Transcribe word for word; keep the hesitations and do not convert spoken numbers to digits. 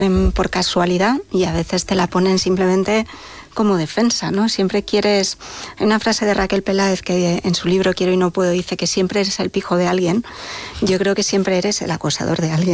por casualidad y a veces te la ponen simplemente como defensa, ¿no? Siempre quieres... Hay una frase de Raquel Peláez que en su libro Quiero y no puedo dice que siempre eres el pijo de alguien. Yo creo que siempre eres el acosador de alguien.